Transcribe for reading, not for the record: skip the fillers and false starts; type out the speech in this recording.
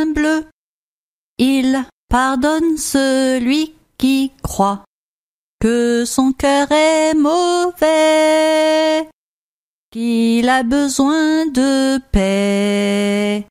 bleu. Il pardonne celui qui croit que son cœur est mauvais, qu'il a besoin de paix.